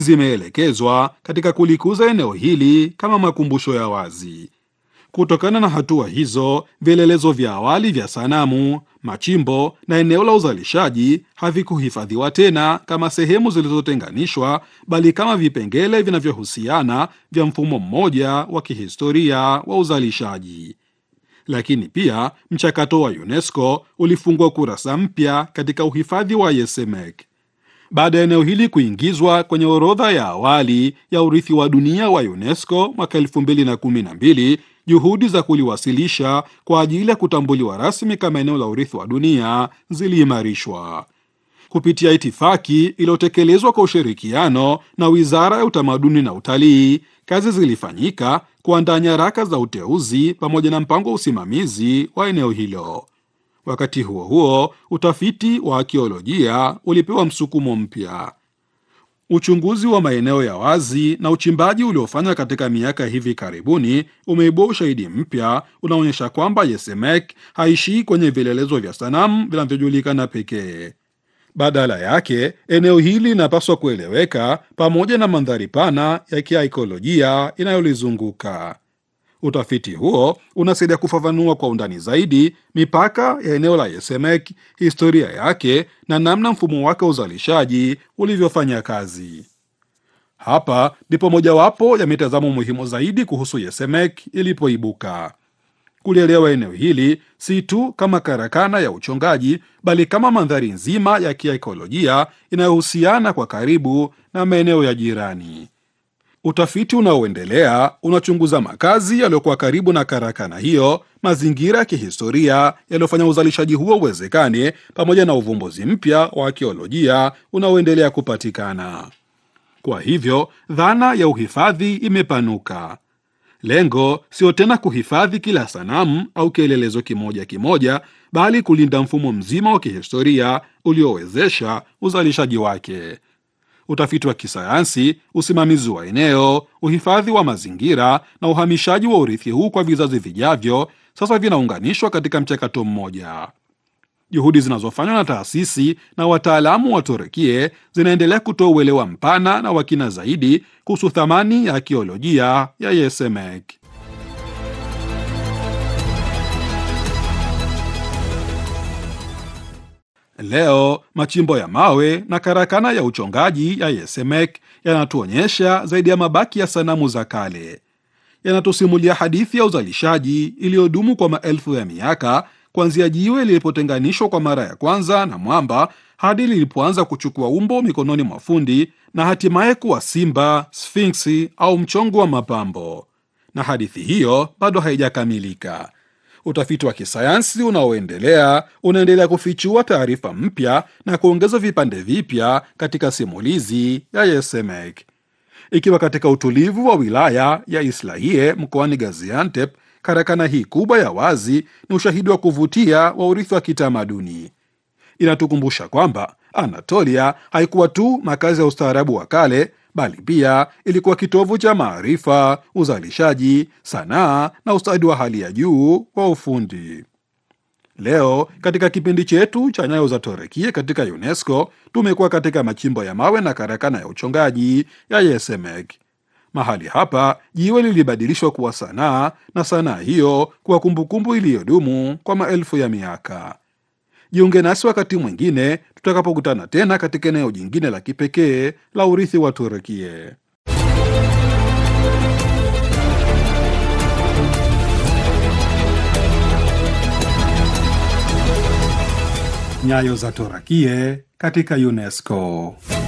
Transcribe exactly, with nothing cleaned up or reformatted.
zimeelekezwa katika kulikuza eneo hili kama makumbusho ya wazi. Kutokana na hatua hizo, vielelezo vya awali vya sanamu, machimbo na eneo la uzalishaji havikuhifadhiwa tena kama sehemu zilizotenganishwa, bali kama vipengele vinavyohusiana vya mfumo mmoja wa kihistoria wa uzalishaji. Lakini pia mchakato wa UNESCO ulifungua kurasa mpya katika uhifadhi wa Yesemek. Baada ya eneo hili kuingizwa kwenye orodha ya awali ya urithi wa dunia wa UNESCO mwaka elfu mbili na kumi na mbili, juhudi za kuliwasilisha kwa ajili ya kutambuliwa rasmi kama eneo la urithi wa dunia ziliimarishwa kupitia itifaki iliyotekelezwa kwa ushirikiano na Wizara ya Utamaduni na Utalii. Kazi zilifanyika kuandaa nyaraka za uteuzi pamoja na mpango wa usimamizi wa eneo hilo. Wakati huo huo, utafiti wa arkeolojia ulipewa msukumo mpya. Uchunguzi wa maeneo ya wazi na uchimbaji uliofanywa katika miaka hivi karibuni umeibua ushahidi mpya unaonyesha kwamba Yesemek haishii kwenye vielelezo vya sanamu vinavyojulikana pekee. Badala yake, eneo hili linapaswa kueleweka pamoja na mandhari pana ya kiaikolojia inayolizunguka. Utafiti huo unasaidia kufafanua kwa undani zaidi mipaka ya eneo la Yesemek, historia yake na namna mfumo wake wa uzalishaji ulivyofanya kazi. Hapa ndipo mojawapo ya mitazamo muhimu zaidi kuhusu Yesemek ilipoibuka. Kulielewa eneo hili si tu kama karakana ya uchongaji, bali kama mandhari nzima ya kiaikolojia inayohusiana kwa karibu na maeneo ya jirani. Utafiti unaoendelea unachunguza makazi yaliyokuwa karibu na karakana hiyo, mazingira ya kihistoria yaliyofanya uzalishaji huo uwezekane, pamoja na uvumbuzi mpya wa arkeolojia unaoendelea kupatikana. Kwa hivyo, dhana ya uhifadhi imepanuka. Lengo sio tena kuhifadhi kila sanamu au kielelezo kimoja kimoja, bali kulinda mfumo mzima wa kihistoria uliowezesha uzalishaji wake. Utafiti wa kisayansi, usimamizi wa eneo, uhifadhi wa mazingira na uhamishaji wa urithi huu kwa vizazi vijavyo sasa vinaunganishwa katika mchakato mmoja. Juhudi zinazofanywa na taasisi na wataalamu wa Turukia zinaendelea kutoa uelewa mpana na wakina zaidi kuhusu thamani ya arkeolojia ya Yesemek. Leo machimbo ya mawe na karakana ya uchongaji ya Yesemek yanatuonyesha zaidi ya mabaki ya sanamu za kale. Yanatusimulia hadithi ya uzalishaji iliyodumu kwa maelfu ya miaka, kuanzia jiwe lilipotenganishwa kwa mara ya kwanza na mwamba hadi lilipoanza kuchukua umbo mikononi mwa fundi na hatimaye kuwa simba, sfinksi au mchongo wa mapambo. Na hadithi hiyo bado haijakamilika. Utafiti wa kisayansi unaoendelea unaendelea kufichua taarifa mpya na kuongeza vipande vipya katika simulizi ya Yesemek. Ikiwa katika utulivu wa wilaya ya Islahiye mkoani Gaziantep, karakana hii kubwa ya wazi ni ushahidi wa kuvutia wa urithi wa kitamaduni. Inatukumbusha kwamba Anatolia haikuwa tu makazi ya ustaarabu wa kale, bali pia ilikuwa kitovu cha maarifa, uzalishaji, sanaa na ustadi wa hali ya juu wa ufundi. Leo katika kipindi chetu cha Nyayo za Turukia katika UNESCO, tumekuwa katika machimbo ya mawe na karakana ya uchongaji ya Yesemek. Mahali hapa jiwe lilibadilishwa kuwa sanaa na sanaa hiyo kuwa kumbukumbu iliyodumu kwa maelfu ya miaka. Jiunge nasi wakati mwingine tutakapokutana tena katika eneo jingine la kipekee la urithi wa Turukia. Nyayo za Turukia katika UNESCO.